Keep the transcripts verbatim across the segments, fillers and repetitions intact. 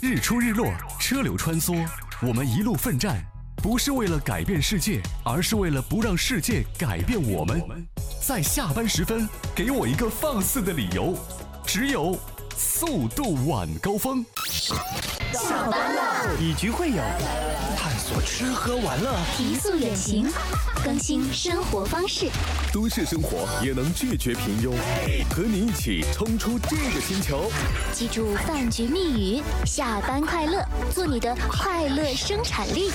日出日落，车流穿梭，我们一路奋战，不是为了改变世界，而是为了不让世界改变我们。在下班时分，给我一个放肆的理由，只有速度晚高峰。 下班了， 以局会友，探索吃喝玩乐， 提速远行，更新生活方式。 都市生活也能拒绝平庸，和你一起冲出这个星球。 记住饭局密语：下班快乐，做你的快乐生产力。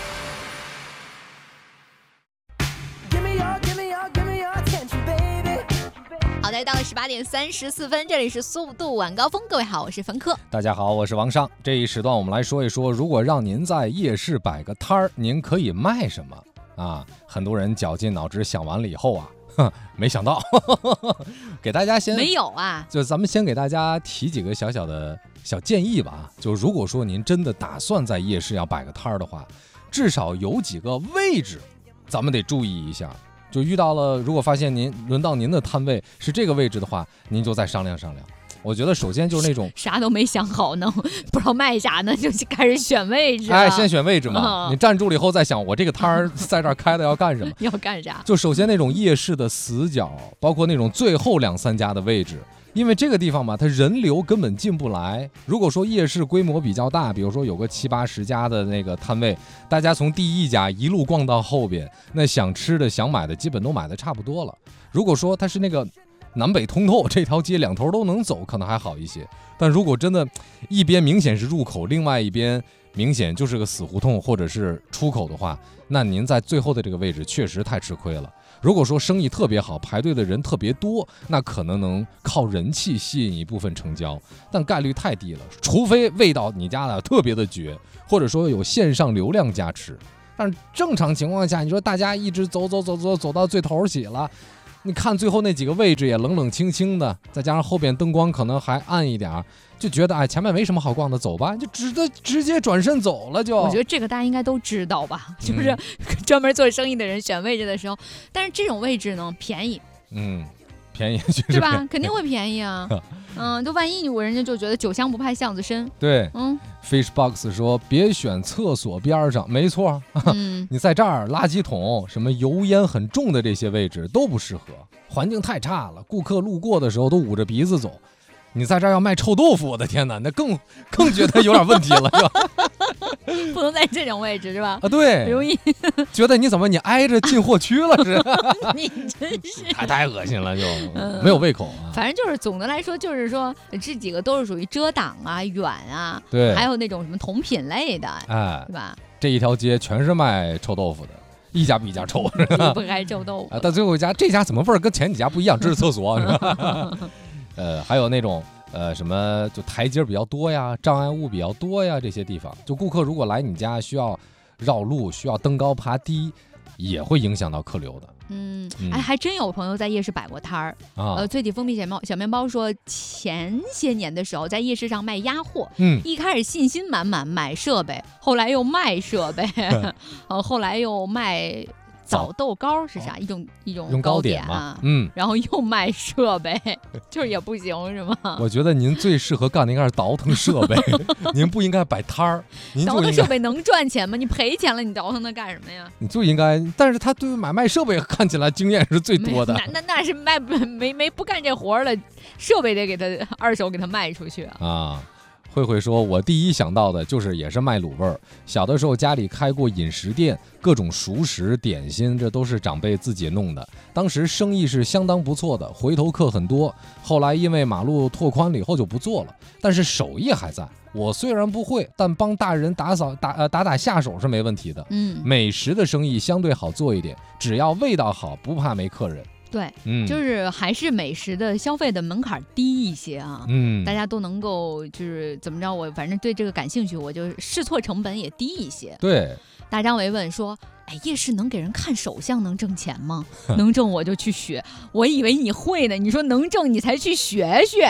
好的，到了十八点三十四分，这里是速度晚高峰。各位好，我是冯科。 大家好，我是王尚。这一时段我们来说一说，如果让您在夜市摆个摊儿，您可以卖什么啊？很多人绞尽脑汁想完了以后啊，哼，没想到，呵呵呵给大家先没有啊， 就咱们先给大家提几个小小的小建议吧。就如果说您真的打算在夜市要摆个摊儿的话，至少有几个位置，咱们得注意一下。就遇到了，如果发现您轮到您的摊位是这个位置的话，您就再商量商量。我觉得首先就是那种啥都没想好呢，不知道卖啥呢，就开始选位置。 哎，先选位置嘛， 嗯、 你站住了以后再想，我这个摊儿在这儿开的要干什么？ 要干啥？ 就首先那种夜市的死角，包括那种最后两三家的位置。因为这个地方嘛，它人流根本进不来。如果说夜市规模比较大，比如说有个七八十家的那个摊位，大家从第一家一路逛到后边，那想吃的想买的基本都买的差不多了。如果说它是那个南北通透，这条街两头都能走，可能还好一些。但如果真的一边明显是入口，另外一边明显就是个死胡同或者是出口的话，那您在最后的这个位置确实太吃亏了。如果说生意特别好，排队的人特别多，那可能能靠人气吸引一部分成交，但概率太低了。除非味道你家的特别的绝，或者说有线上流量加持。但是正常情况下，你说大家一直走走走走走到最头起了，你看最后那几个位置也冷冷清清的，再加上后边灯光可能还暗一点，就觉得哎前面没什么好逛的，走吧，就直接直接转身走了就。 我觉得这个大家应该都知道吧，嗯、就是专门做生意的人选位置的时候，但是这种位置呢便宜， 嗯，便宜就是对吧？肯定会便宜啊。嗯，都万一有人家就觉得酒香不怕巷子深。 对， 嗯 ，Fishbox 说别选厕所边上，没错，嗯，你在这儿垃圾桶什么油烟很重的这些位置都不适合，环境太差了，顾客路过的时候都捂着鼻子走。你在这儿要卖臭豆腐，我的天哪，那更更觉得有点问题了，是吧？ 不能在这种位置是吧？ 啊，对， 容易觉得你怎么你挨着进货区了是？ 你真是太太恶心了，就、嗯、没有胃口啊。 反正就是总的来说，就是说这几个都是属于遮挡啊、远啊， 对， 还有那种什么同品类的， 哎， 对吧？ 这一条街全是卖臭豆腐的。一家比一家臭， 不爱臭豆腐。 啊，到最后一家，这家怎么味儿跟前几家不一样？这是厕所，是吧？呃，还有那种呃什么，就台阶比较多呀，障碍物比较多呀，这些地方，就顾客如果来你家需要绕路，需要登高爬低，也会影响到客流的。 嗯，哎，还真有朋友在夜市摆过摊儿啊。呃，脆体蜂蜜小面小面包说，前些年的时候在夜市上卖鸭货，嗯，一开始信心满满买设备，后来又卖设备，呃，后来又卖。枣豆糕是啥？一种一种糕点啊，嗯，然后又卖设备，就是也不行是吗？ 我觉得您最适合干的应该是倒腾设备，您不应该摆摊儿。 倒腾设备能赚钱吗？你赔钱了，你倒腾它干什么呀？ 你就应该，但是他对买卖设备看起来经验是最多的。 那那那是卖没没不干这活了，设备得给他二手给他卖出去啊。 啊慧慧说，我第一想到的就是也是卖卤味儿。小的时候家里开过饮食店，各种熟食点心，这都是长辈自己弄的。当时生意是相当不错的，回头客很多。后来因为马路拓宽了以后就不做了，但是手艺还在。我虽然不会，但帮大人打扫打呃打打下手是没问题的。嗯，美食的生意相对好做一点，只要味道好，不怕没客人。 对，嗯，就是还是美食的消费的门槛低一些啊，嗯，大家都能够就是怎么着，我反正对这个感兴趣，我就试错成本也低一些。 对， 大张维问说，哎，夜市能给人看手相能挣钱吗？能挣我就去学，我以为你会呢，你说能挣你才去学学。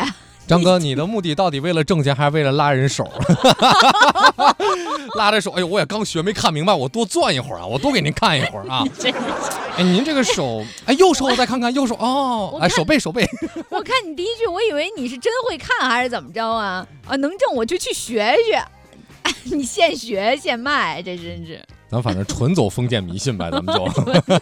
张哥，你的目的到底为了挣钱还是为了拉人手？拉着手，哎呦，我也刚学没看明白，我多攥一会儿啊，我多给您看一会儿啊。哎，您这个手，哎，右手我再看看，右手哦，哎，手背手背。 我看你第一句，我以为你是真会看还是怎么着啊？啊，能挣我就去学学。你现学现卖，这真是。 咱反正纯走封建迷信呗，咱们就。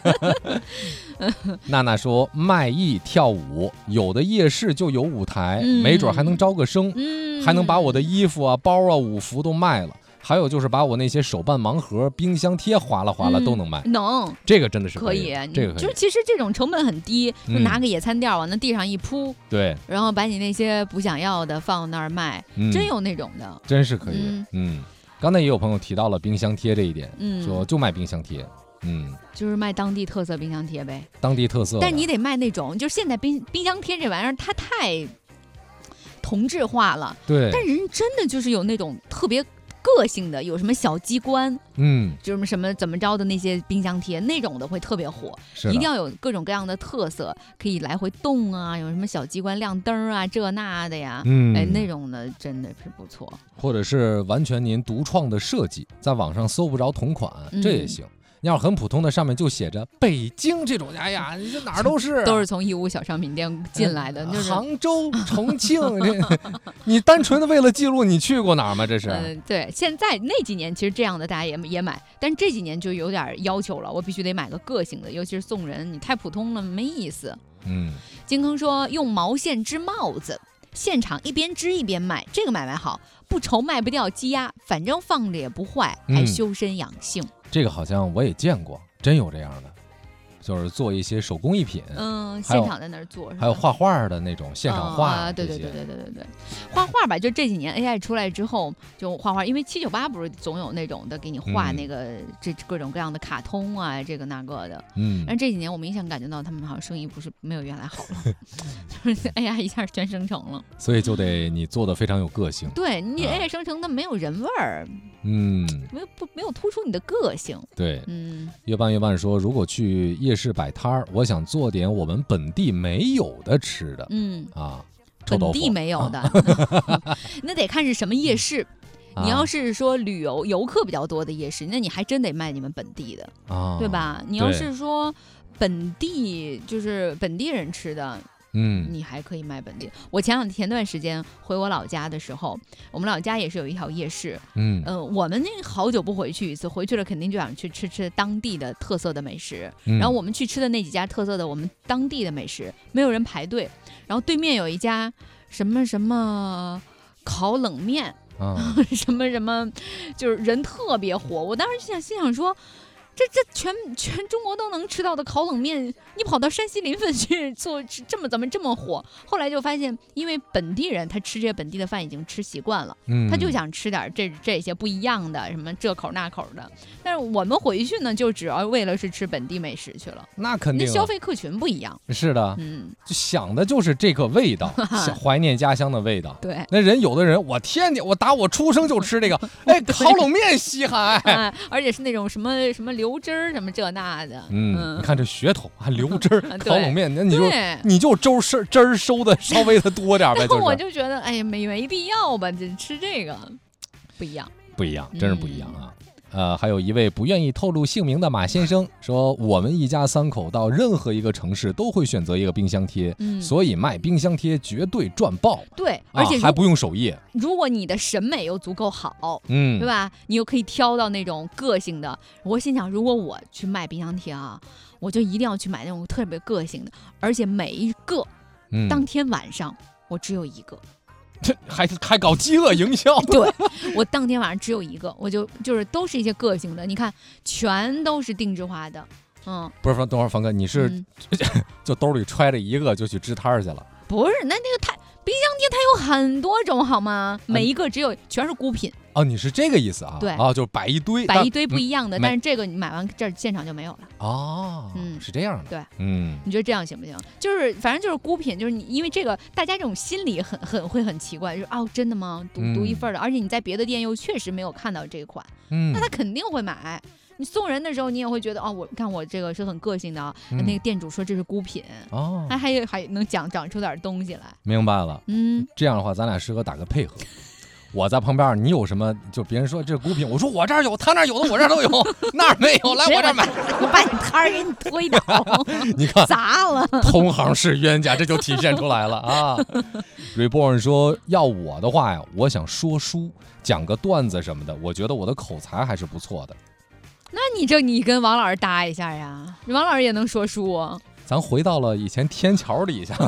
娜娜说卖艺跳舞，有的夜市就有舞台，嗯、没准还能招个生，嗯、还能把我的衣服啊、包啊、舞服都卖了。还有就是把我那些手办盲盒、冰箱贴划拉划拉都能卖， 嗯、能， 这个真的是可以， 这个可以。 就是其实这种成本很低，就拿个野餐垫往那地上一铺，对、嗯，然后把你那些不想要的放那儿卖，嗯、真有那种的， 真是可以。嗯，嗯刚才也有朋友提到了冰箱贴这一点，嗯，说就卖冰箱贴。嗯， 就是卖当地特色冰箱贴呗， 当地特色， 但是你得卖那种，就是现在冰冰箱贴这玩意儿它太同质化了， 对， 但人真的就是有那种特别个性的，有什么小机关，嗯，就是什么怎么着的那些冰箱贴那种的会特别火，一定要有各种各样的特色，可以来回动啊，有什么小机关亮灯啊，这那的呀，嗯，哎，那种的真的是不错， 或者是完全您独创的设计，在网上搜不着同款，嗯、这也行。你要很普通的，上面就写着北京这种，哎呀，你这哪儿都是， 都是从义乌小商品店进来的，就是杭州、重庆，你单纯的为了记录你去过哪儿吗？这是。 嗯，对，现在那几年其实这样的大家也也买，但这几年就有点要求了，我必须得买个个性的，尤其是送人，你太普通了没意思。嗯，金坑说用毛线织帽子。现场一边织一边卖，这个买卖好，不愁卖不掉鸡鸭，反正放着也不坏，还修身养性。嗯、 这个好像我也见过，真有这样的，就是做一些手工艺品， 嗯，现场在那儿做， 还有画画的那种现场画、 啊，对对对对对对对，画画吧，就这几年 A I 出来之后，就画画，因为七九八不是总有那种的给你画那个、嗯、这各种各样的卡通啊，这个那个的，嗯，但这几年我明显感觉到他们好像生意不是没有原来好了，就是 A I 一下全生成了， 所以就得你做的非常有个性， 对你 A I 生成的没有人味儿， 嗯， 没有不没有突出你的个性， 对，嗯，月半月半说，如果去夜市摆摊儿，我想做点我们本地没有的吃的，嗯啊， 本地没有的，啊、那得看是什么夜市。你要是说旅游游客比较多的夜市，那你还真得卖你们本地的，啊、对吧？你要是说本地就是本地人吃的。嗯，你还可以卖本地。我前两前段时间回我老家的时候，我们老家也是有一条夜市。嗯，呃，我们那好久不回去一次，回去了肯定就想去吃吃当地的特色的美食。嗯、然后我们去吃的那几家特色的我们当地的美食，没有人排队。然后对面有一家什么什么烤冷面，啊、什么什么，就是人特别火。我当时就想心想说。这这全全中国都能吃到的烤冷面，你跑到山西临汾去做，这么怎么这么火？后来就发现，因为本地人他吃这些本地的饭已经吃习惯了，嗯，他就想吃点这这些不一样的，什么这口那口的。但是我们回去呢，就主要为了是吃本地美食去了。 那肯定， 消费客群不一样。 是的，嗯，就想的就是这个味道，怀念家乡的味道。 对， 那人有的人，我天天我打我出生就吃这个，哎，烤冷面稀罕， 哎，而且是那种什么什么流汁儿什么这那的， 嗯，嗯你看这噱头还流汁儿，烤冷面，那你就你就粥收汁儿收的稍微的多点呗，就是。 我就觉得，哎呀，没没必要吧，这吃这个不一样， 不一样，真是不一样啊。嗯呃，还有一位不愿意透露姓名的马先生说，我们一家三口到任何一个城市都会选择一个冰箱贴，嗯、所以卖冰箱贴绝对赚爆。 对，而且、 啊、还不用首页。 如果你的审美又足够好，嗯，对吧？你又可以挑到那种个性的。我心想，如果我去卖冰箱贴啊，我就一定要去买那种特别个性的，而且每一个，嗯、当天晚上我只有一个。 这还还搞饥饿营销？ 对，我当天晚上只有一个，我就就是都是一些个性的，你看全都是定制化的，嗯， 不是，等会儿方哥，你是、嗯、就兜里揣着一个就去支摊去了？ 不是，那那个太冰箱贴它有很多种好吗？每一个只有、嗯、全是孤品。 哦，你是这个意思啊？ 对， 啊，就是摆一堆， 摆一堆不一样的，嗯、但是这个你买完这儿现场就没有了。 哦，嗯，是这样的。 对， 嗯， 你觉得这样行不行？就是反正就是孤品，就是你因为这个，大家这种心理很很会很奇怪，就是哦，真的吗？独独一份的，嗯、而且你在别的店又确实没有看到这款，嗯，那他肯定会买。 你送人的时候，你也会觉得哦，我看我这个是很个性的啊。嗯、那个店主说这是孤品哦，还还还能讲讲出点东西来。 明白了，嗯，这样的话咱俩适合打个配合。我在旁边，你有什么就别人说这是孤品，我说我这儿有，他那儿有的我这儿都有，那儿没有，来我这儿买， 我把你摊儿给你推倒， 你看砸了， 同行是冤家，这就体现出来了啊。Reborn 说要我的话呀，我想说书，讲个段子什么的，我觉得我的口才还是不错的。 那你这你跟王老师搭一下呀，王老师也能说书啊。 咱回到了以前天桥底下。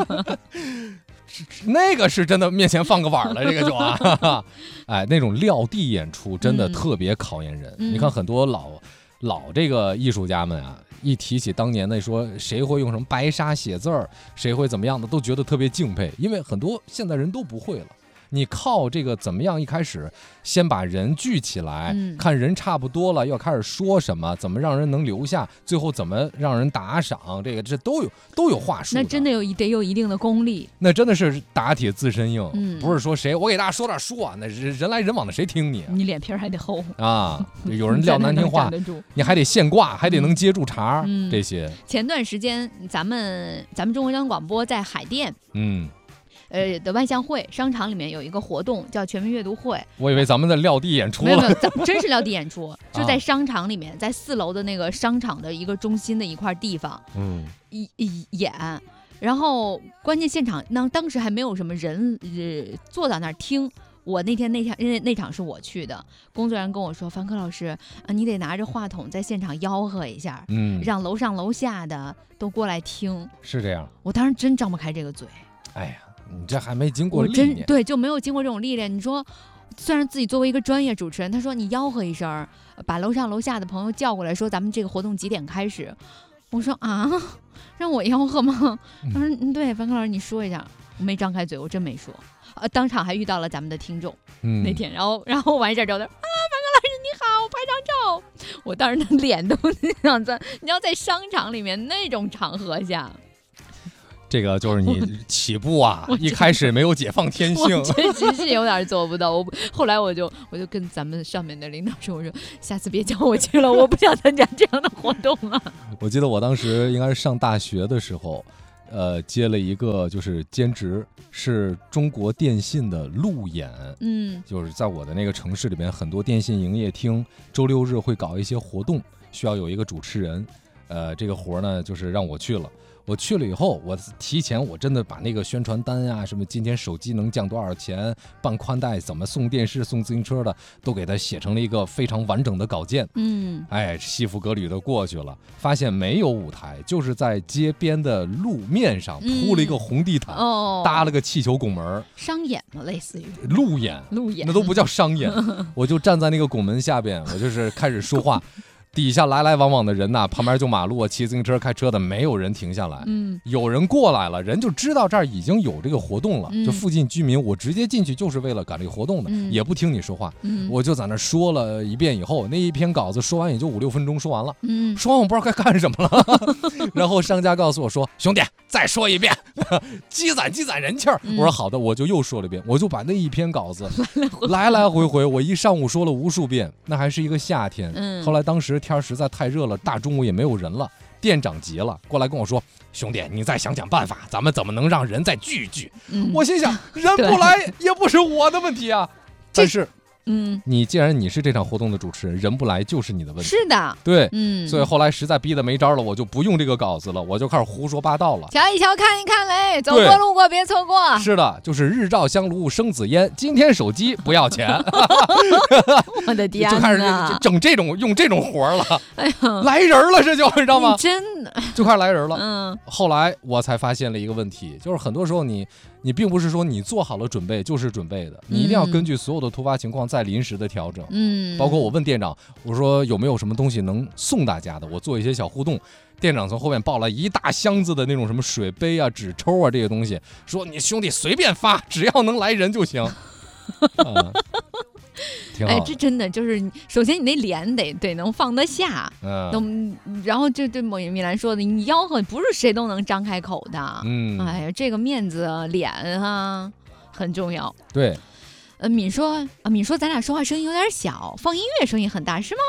那个是真的面前放个碗了，这个就啊，哎，那种撂地演出真的特别考验人。嗯、你看很多老老这个艺术家们啊，一提起当年的说谁会用什么白沙写字儿，谁会怎么样的，都觉得特别敬佩，因为很多现在人都不会了。你靠这个怎么样？一开始先把人聚起来，嗯、看人差不多了，要开始说什么，怎么让人能留下，最后怎么让人打赏，这个这都有都有话术。 那真的有得有一定的功力， 那真的是打铁自身硬，嗯、不是说谁我给大家说点书啊，那人来人往的谁听你、啊？ 你脸皮还得厚啊！有人撂难听话，你还得现挂，还得能接住茬，嗯、这些。 前段时间咱们咱们中国交通广播在海淀，嗯。呃的万象汇商场里面有一个活动叫全民阅读会， 我以为咱们在撂地演出了， 没有没有，咱们真是撂地演出，就在商场里面，在四楼的那个商场的一个中心的一块地方，嗯，一一演，然后关键现场那当时还没有什么人、呃、坐到那儿听。我那天那天那那场是我去的，工作人员跟我说，樊科老师啊，你得拿着话筒在现场吆喝一下，嗯，让楼上楼下的都过来听。 是这样， 我当时真张不开这个嘴。 哎呀。你这还没经过历练， 对，就没有经过这种历练。你说，虽然自己作为一个专业主持人，他说你吆喝一声，把楼上楼下的朋友叫过来，说咱们这个活动几点开始？我说啊，让我吆喝吗？他说嗯，对，樊科老师你说一下。我没张开嘴，我真没说。呃，当场还遇到了咱们的听众，嗯、那天，然后然后完事儿之后，啊，樊科老师你好，拍张照。我当时的脸都那样子，你要在商场里面那种场合下。 这个就是你起步啊，一开始没有解放天性， 我确实是有点做不到。我后来我就我就跟咱们上面的领导说，我说下次别叫我去了，我不想参加这样的活动了。 我记得我当时应该是上大学的时候，呃，接了一个就是兼职，是中国电信的路演，嗯，就是在我的那个城市里面，很多电信营业厅周六日会搞一些活动，需要有一个主持人，呃，这个活呢就是让我去了。我去了以后，我提前我真的把那个宣传单啊，什么今天手机能降多少钱，办宽带怎么送电视送自行车的，都给他写成了一个非常完整的稿件。嗯，哎，西服革履的过去了，发现没有舞台，就是在街边的路面上铺了一个红地毯，嗯哦、搭了个气球拱门， 商演嘛，类似于路演， 路演那都不叫商演。我就站在那个拱门下边，我就是开始说话。底下来来往往的人呐、啊，旁边就马路啊，骑自行车、开车的，没有人停下来。嗯，有人过来了，人就知道这儿已经有这个活动了。嗯、就附近居民，我直接进去就是为了赶这个活动的，嗯、也不听你说话。嗯，我就在那说了一遍以后，那一篇稿子说完也就五六分钟说完了。嗯，说完我不知道该干什么了。然后商家告诉我说：“兄弟，再说一遍，积攒积攒人气儿。嗯”我说好的，我就又说了一遍，我就把那一篇稿子来来回回，我一上午说了无数遍。那还是一个夏天。嗯，后来当时。天实在太热了，大中午也没有人了，店长急了，过来跟我说：“兄弟，你再想想办法，咱们怎么能让人再聚一聚？”嗯、我心想，人不来也不是我的问题啊。但是，嗯，你既然你是这场活动的主持人，人不来就是你的问题。 是的， 对，嗯，所以后来实在逼得没招了，我就不用这个稿子了，我就开始胡说八道了。 瞧一瞧，看一看嘞，走过路过别错过。 是的，就是日照香炉生紫烟，今天手机不要钱。 我的天哪， 就开始整这种用这种活了。哎呀，来人了，这就你知道吗？ 真的就开始来人了。嗯，后来我才发现了一个问题，就是很多时候你你并不是说你做好了准备就是准备的，你一定要根据所有的突发情况再临时的调整。嗯，包括我问店长，我说有没有什么东西能送大家的，我做一些小互动。店长从后面抱了一大箱子的那种什么水杯啊、纸抽啊这些东西，说你兄弟随便发，只要能来人就行。嗯，挺好。 哎，这真的就是，首先你那脸得得能放得下，嗯，然后就对米兰说的，你吆喝不是谁都能张开口的，嗯，哎呀，这个面子脸啊很重要。 对， 呃，敏说啊，敏说咱俩说话声音有点小，放音乐声音很大是吗？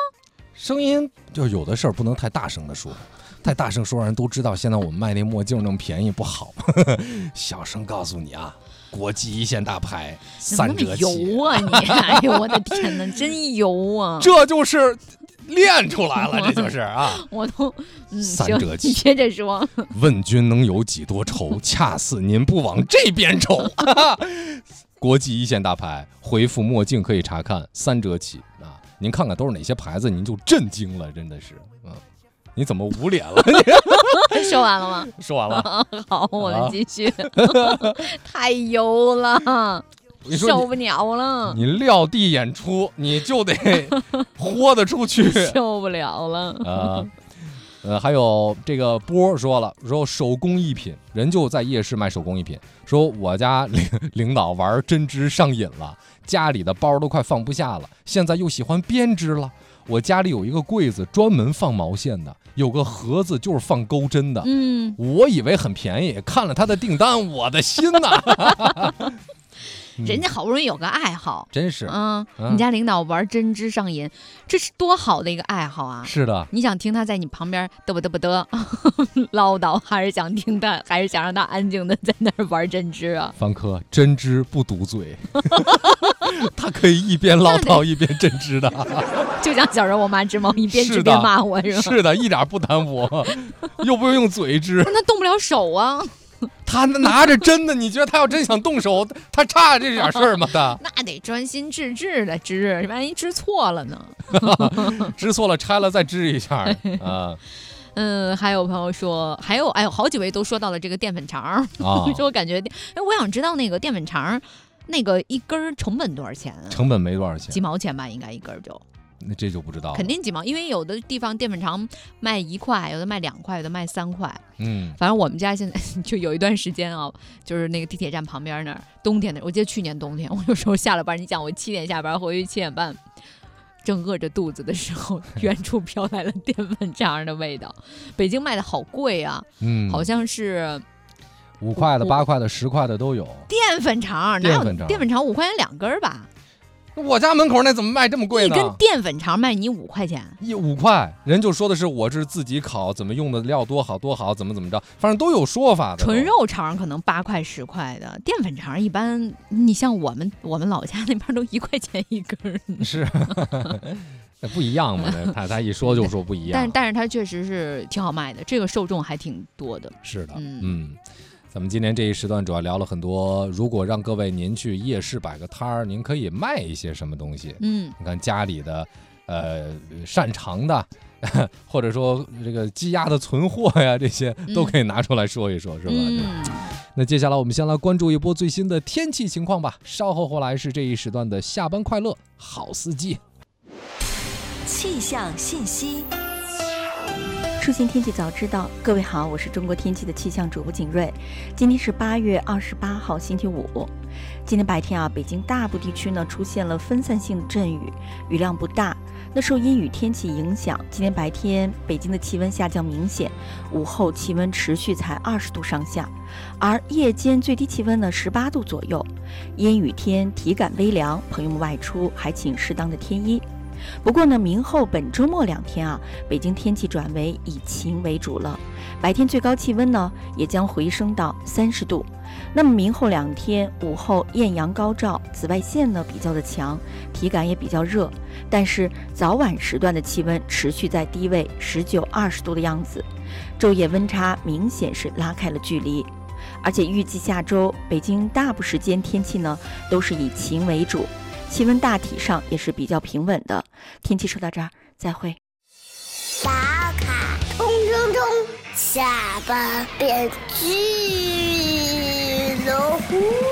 声音就有的事儿不能太大声的说，太大声说让人都知道现在我们卖那墨镜那么便宜不好。小声告诉你啊，国际一线大牌三折起。 油啊你！哎呦我的天哪，真油啊！ 这就是练出来了，这就是啊。 我都嗯三折起， 你接着说。 问君能有几多愁，恰似您不往这边瞅。国际一线大牌，回复墨镜可以查看三折起啊！您看看都是哪些牌子，您就震惊了，真的是。嗯，你怎么捂脸了？ 说完了吗？ 说完了。 好，我们继续。太油了。受不了了！ 你撂地演出，你就得豁得出去。 受不了了啊！呃，还有这个波说了，说手工艺品，人就在夜市卖手工艺品，说我家领领导玩针织上瘾了，家里的包都快放不下了，现在又喜欢编织了。我家里有一个柜子专门放毛线的，有个盒子就是放钩针的。 嗯， 我以为很便宜，看了他的订单，我的心呐！ 人家好不容易有个爱好， 真是嗯，你家领导玩针织上瘾，这是多好的一个爱好啊！ 是的， 你想听他在你旁边嘚不嘚不嘚唠叨，还是想听他，还是想让他安静的在那儿玩针织啊？ 方科，针织不堵嘴，他可以一边唠叨一边针织的， 就像小时候我妈织毛，一边织边骂我，是吧？ 是的，一点不耽误，又不用用嘴织， 那动不了手啊。 他拿着针的，你觉得他要真想动手，他差这点事儿吗？他那得专心致志的织，万一织错了呢？ 织错了拆了再织一下啊。 嗯，还有朋友说，还有哎呦，好几位都说到了这个淀粉肠， 哦、 说我感觉，哎，我想知道那个淀粉肠，那个一根成本多少钱啊？ 成本没多少钱， 几毛钱吧，应该一根就。 那这就不知道了， 肯定几毛，因为有的地方淀粉肠卖一块，有的卖两块，有的卖三块。 嗯， 反正我们家现在就有一段时间啊，就是那个地铁站旁边那儿，冬天的，我记得去年冬天，我有时候下了班，你讲我七点下班回去七点半，正饿着肚子的时候，远处飘来了淀粉肠的味道。北京卖的好贵啊，嗯，好像是五块的、八块的、十块的都有。 淀粉肠哪有淀粉肠五块钱两根吧？ 我家门口那怎么卖这么贵呢？ 一根淀粉肠卖你五块钱， 一五块，人就说的是我是自己烤，怎么用的料多好多好，怎么怎么着，反正都有说法的。 纯肉肠可能八块十块的，淀粉肠一般，你像我们我们老家那边都一块钱一根。 是，那不一样嘛？他他一说就说不一样。 但但是它确实是挺好卖的，这个受众还挺多的。 是的， 嗯。 嗯咱们今天这一时段主要聊了很多，如果让各位您去夜市摆个摊儿，您可以卖一些什么东西？ 嗯， 你看家里的，呃，擅长的，或者说这个积压的存货呀，这些都可以拿出来说一说，嗯、是吧？ 嗯。 那接下来我们先来关注一波最新的天气情况吧。稍后后来是这一时段的下班快乐好司机。 气象信息。 出现天气早知道，各位好，我是中国天气的气象主播景睿。今天是八月二十八号，星期五。今天白天啊，北京大部地区呢出现了分散性的阵雨，雨量不大。那受阴雨天气影响，今天白天北京的气温下降明显，午后气温持续才二十度上下，而夜间最低气温呢十八度左右。阴雨天体感微凉，朋友们外出还请适当的添衣。不过呢，明后本周末两天啊，北京天气转为以晴为主了，白天最高气温呢也将回升到三十度。那么明后两天午后艳阳高照，紫外线呢比较的强，体感也比较热，但是早晚时段的气温持续在低位十九、二十度的样子，昼夜温差明显是拉开了距离。而且预计下周北京大部时间天气呢都是以晴为主。气温大体上也是比较平稳的。天气说到这儿，再会。 打卡，冲冲冲，下班变巨龙。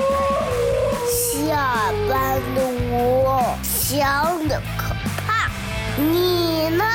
下班的我想的可怕，你呢？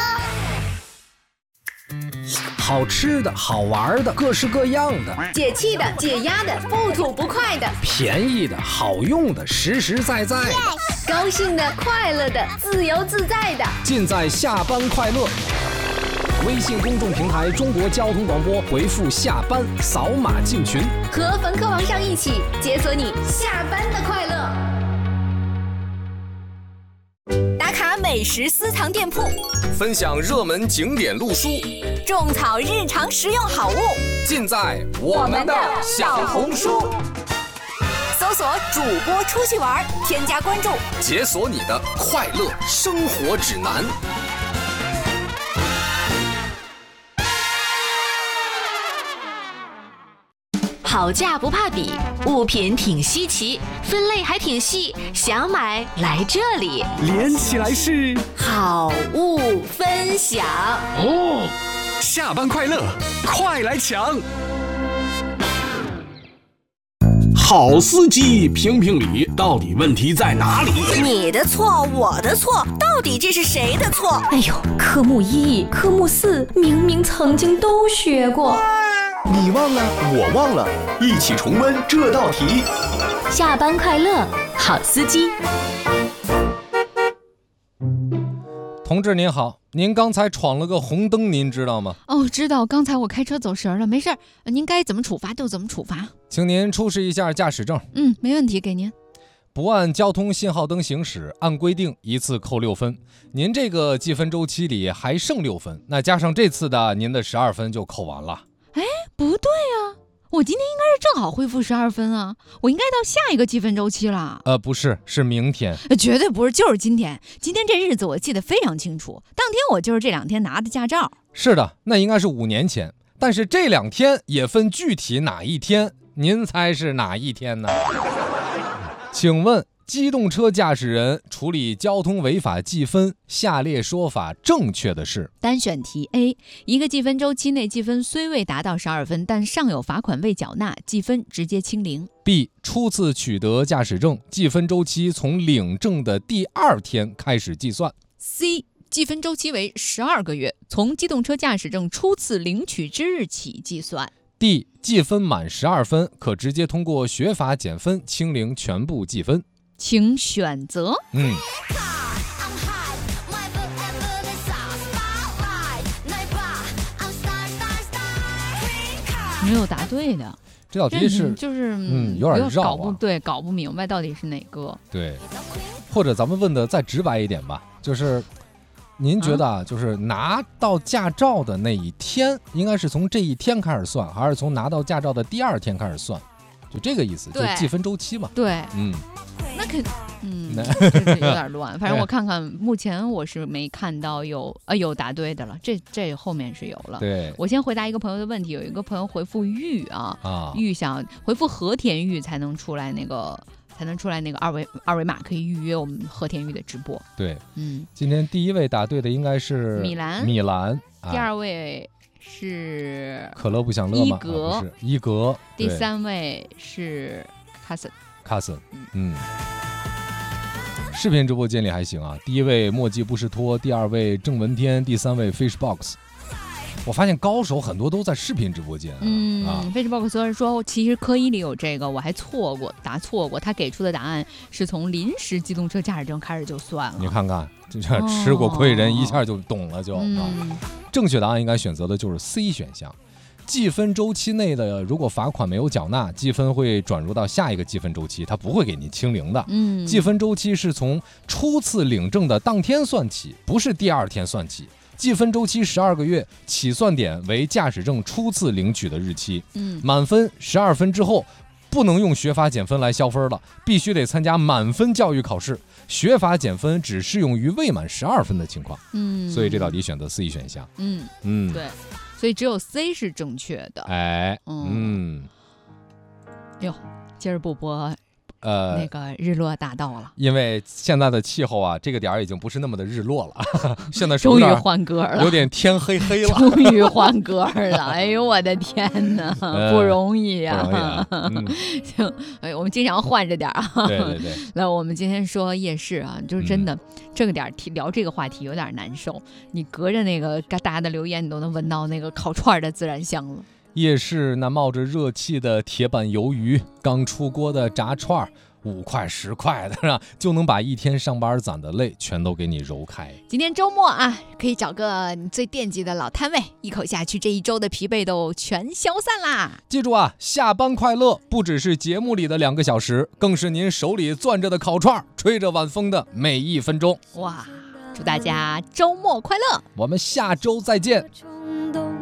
好吃的好玩的各式各样的， 解气的解压的不吐不快的， 便宜的好用的实实在在， yes! 高兴的快乐的自由自在的， 尽在下班快乐。微信公众平台中国交通广播，回复下班扫码进群， 和冯科王上一起解锁你下班的快乐。打卡每美食私藏店铺， 分享热门景点路书， 种草日常实用好物， 尽在我们的小红书。 搜索主播出去玩，添加关注， 解锁你的快乐生活指南。 好价不怕比，物品挺稀奇，分类还挺细，想买来这里， 连起来是好物分享哦。下班快乐，快来抢！好司机评评理，到底问题在哪里？ 你的错，我的错，到底这是谁的错？ 哎呦，科目一、科目四明明曾经都学过。 你忘了，我忘了，一起重温这道题。 下班快乐，好司机。 同志您好，您刚才闯了个红灯，您知道吗？ 哦，知道，刚才我开车走神了，没事儿，您该怎么处罚就怎么处罚。 请您出示一下驾驶证。 嗯，没问题，给您。 不按交通信号灯行驶，按规定一次扣六分。您这个计分周期里还剩六分，那加上这次的，您的十二分就扣完了。 哎，不对啊，我今天应该是正好恢复十二分啊，我应该到下一个计分周期了。 呃，不是，是明天。 呃，绝对不是，就是今天。今天这日子我记得非常清楚，当天我就是这两天拿的驾照。 是的，那应该是五年前，但是这两天也分具体哪一天，您猜是哪一天呢？请问机动车驾驶人处理交通违法记分，下列说法正确的是？ 单选题 A， 一个计分周期内计分虽未达到十二分，但尚有罚款未缴纳，记分直接清零。 B， 初次取得驾驶证，计分周期从领证的第二天开始计算。 C， 计分周期为十二个月，从机动车驾驶证初次领取之日起计算。 D， 计分满十二分，可直接通过学法减分清零全部计分。 请选择。 嗯， 没有答对的。 这道题是就是嗯有点绕、啊， 搞不对，搞不明白到底是哪个。 对，或者咱们问的再直白一点吧，就是您觉得啊，就是拿到驾照的那一天，应该是从这一天开始算，还是从拿到驾照的第二天开始算？就这个意思，就计分周期嘛。 对， 嗯， 那肯，嗯，就是有点乱。反正我看看，目前我是没看到有呃有答对的了，这这后面是有了。 对， 我先回答一个朋友的问题，有一个朋友回复玉啊， 啊， 玉想回复和田玉才能出来那个。才能出来那个二维二维码，可以预约我们和田玉的直播。 对， 嗯， 今天第一位答对的应该是米兰， 米兰， 啊、第二位是可乐不享乐吗？ 伊格， 啊、不是伊格， 第三位是 Cousin Cousin， 嗯。视频直播间里还行啊，第一位墨迹不是托，第二位郑文天，第三位 Fishbox。我发现高手很多都在视频直播间、啊。 嗯啊 ，Facebook 虽然说其实科一里有这个，我还错过答错过，他给出的答案是从临时机动车驾驶证开始就算了。 你看看，就吃过亏人、哦、一下就懂了就、 嗯、 啊。正确答案应该选择的就是 C 选项。计分周期内的如果罚款没有缴纳，积分会转入到下一个计分周期，它不会给你清零的。 嗯， 计分周期是从初次领证的当天算起，不是第二天算起。计分周期十二个月，起算点为驾驶证初次领取的日期。 嗯， 满分十二分之后，不能用学法减分来消分了，必须得参加满分教育考试。学法减分只适用于未满十二分的情况。 嗯， 所以这道题选择 C 选项。 嗯嗯， 对，所以只有 C 是正确的。 哎，嗯， 哟、嗯，今儿不播。 呃， 那个日落大道了， 因为现在的气候啊，这个点儿已经不是那么的日落了，现在终于换歌了， 有点天黑黑了， 终于换歌了，哎呦我的天哪，呃、不容易呀、 啊，不容易啊，嗯， 行，哎，我们经常换着点啊， 对对对。 那我们今天说夜市啊，就是真的、嗯、这个点儿聊这个话题有点难受，你隔着那个大家的留言，你都能闻到那个烤串的孜然香了。 夜市那冒着热气的铁板鱿鱼，刚出锅的炸串，五块十块的，是吧？就能把一天上班攒的累全都给你揉开。 今天周末啊，可以找个你最惦记的老摊位，一口下去，这一周的疲惫都全消散啦。 记住啊，下班快乐不只是节目里的两个小时，更是您手里攥着的烤串，吹着晚风的每一分钟。 哇， 祝大家周末快乐， 我们下周再见。